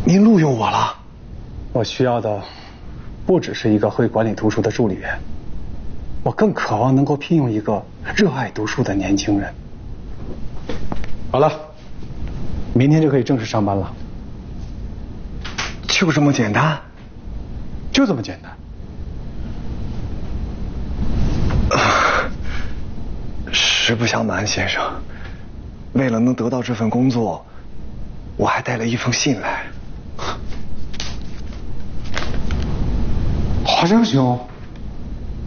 您录用我了？ 我需要的不只是一个会管理图书的助理员，我更渴望能够聘用一个热爱读书的年轻人。好了，明天就可以正式上班了。 就这么简单？ 就这么简单。 实不相瞒，先生，为了能得到这份工作，我还带了一封信来。 华生兄，